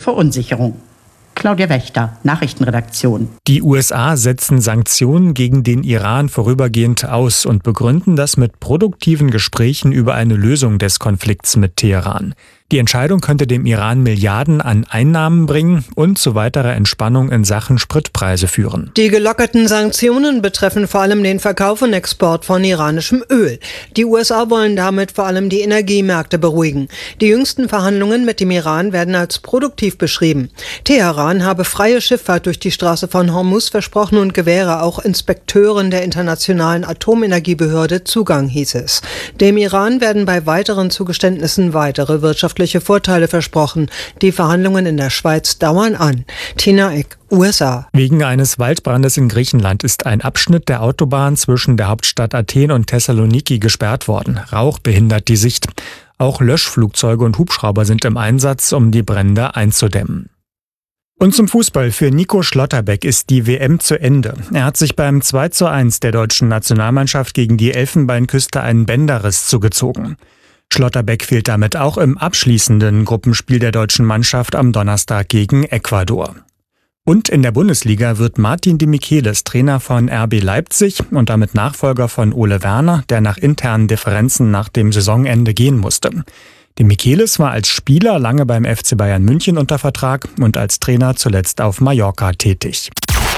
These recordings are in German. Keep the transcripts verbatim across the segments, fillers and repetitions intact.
Verunsicherung. Claudia Wächter, Nachrichtenredaktion. Die U S A setzen Sanktionen gegen den Iran vorübergehend aus und begründen das mit produktiven Gesprächen über eine Lösung des Konflikts mit Teheran. Die Entscheidung könnte dem Iran Milliarden an Einnahmen bringen und zu weiterer Entspannung in Sachen Spritpreise führen. Die gelockerten Sanktionen betreffen vor allem den Verkauf und Export von iranischem Öl. Die U S A wollen damit vor allem die Energiemärkte beruhigen. Die jüngsten Verhandlungen mit dem Iran werden als produktiv beschrieben. Teheran habe freie Schifffahrt durch die Straße von Hormuz versprochen und gewähre auch Inspekteuren der Internationalen Atomenergiebehörde Zugang, hieß es. Dem Iran werden bei weiteren Zugeständnissen weitere wirtschaftliche Vorteile versprochen. Die Verhandlungen in der Schweiz dauern an. Tina Eck, U S A. Wegen eines Waldbrandes in Griechenland ist ein Abschnitt der Autobahn zwischen der Hauptstadt Athen und Thessaloniki gesperrt worden. Rauch behindert die Sicht. Auch Löschflugzeuge und Hubschrauber sind im Einsatz, um die Brände einzudämmen. Und zum Fußball. Für Nico Schlotterbeck ist die W M zu Ende. Er hat sich beim zwei zu eins der deutschen Nationalmannschaft gegen die Elfenbeinküste einen Bänderriss zugezogen. Schlotterbeck fehlt damit auch im abschließenden Gruppenspiel der deutschen Mannschaft am Donnerstag gegen Ecuador. Und in der Bundesliga wird Martin de Michelis Trainer von R B Leipzig und damit Nachfolger von Ole Werner, der nach internen Differenzen nach dem Saisonende gehen musste. De Michelis war als Spieler lange beim F C Bayern München unter Vertrag und als Trainer zuletzt auf Mallorca tätig.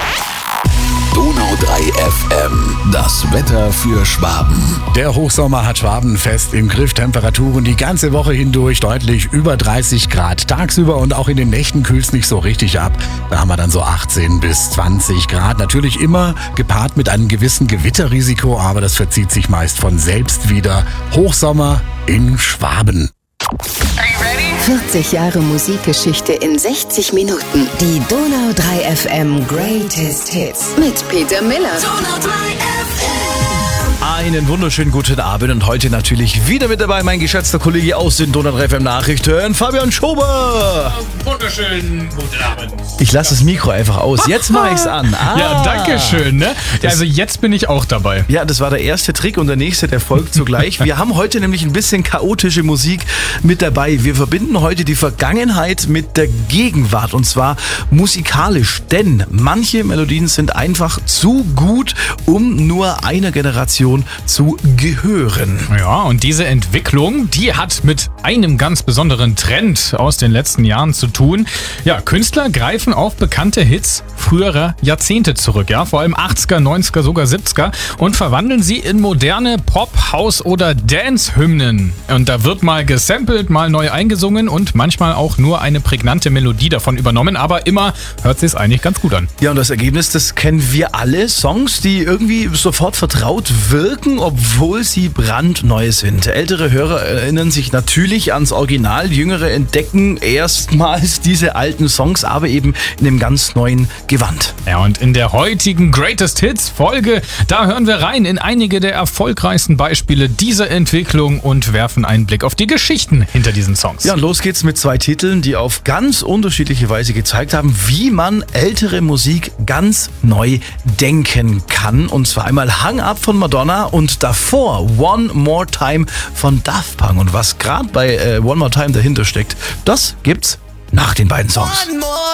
Donau drei F M, das Wetter für Schwaben. Der Hochsommer hat Schwaben fest im Griff. Temperaturen die ganze Woche hindurch deutlich über dreißig Grad. Tagsüber und auch in den Nächten kühlt es nicht so richtig ab. Da haben wir dann so achtzehn bis zwanzig Grad. Natürlich immer gepaart mit einem gewissen Gewitterrisiko, aber das verzieht sich meist von selbst wieder. Hochsommer in Schwaben. vierzig Jahre Musikgeschichte in sechzig Minuten. Die Donau drei F M Greatest Hits mit Peter Miller. Donau drei F M. Einen wunderschönen guten Abend und heute natürlich wieder mit dabei mein geschätzter Kollege aus den Donau drei F M Nachrichten, Fabian Schober. Wunderschönen guten Abend. Ich lasse das Mikro einfach aus. Jetzt mache ich es an. Ah. Ja, danke schön. Ne? Ja, also jetzt bin ich auch dabei. Ja, das war der erste Trick und der nächste, der folgt zugleich. Wir haben heute nämlich ein bisschen chaotische Musik mit dabei. Wir verbinden heute die Vergangenheit mit der Gegenwart und zwar musikalisch, denn manche Melodien sind einfach zu gut, um nur einer Generation zu gehören. Ja, und diese Entwicklung, die hat mit einem ganz besonderen Trend aus den letzten Jahren zu tun. Ja, Künstler greifen auf bekannte Hits früherer Jahrzehnte zurück, ja, vor allem achtziger, neunziger, sogar siebziger und verwandeln sie in moderne Pop-, House- oder Dance-Hymnen. Und da wird mal gesampelt, mal neu eingesungen und manchmal auch nur eine prägnante Melodie davon übernommen, aber immer hört sich's eigentlich ganz gut an. Ja, und das Ergebnis, das kennen wir alle. Songs, die irgendwie sofort vertraut wirken, obwohl sie brandneu sind. Ältere Hörer erinnern sich natürlich ans Original, Jüngere entdecken erstmals diese alten Songs, aber eben in einem ganz neuen Gewand. Ja, und in der heutigen Greatest Hits Folge, da hören wir rein in einige der erfolgreichsten Beispiele dieser Entwicklung und werfen einen Blick auf die Geschichten hinter diesen Songs. Ja, und los geht's mit zwei Titeln, die auf ganz unterschiedliche Weise gezeigt haben, wie man ältere Musik ganz neu denken kann. Und zwar einmal Hang Up von Madonna und davor One More Time von Daft Punk. Und was gerade bei äh, One More Time dahinter steckt, das gibt's nach den beiden Songs.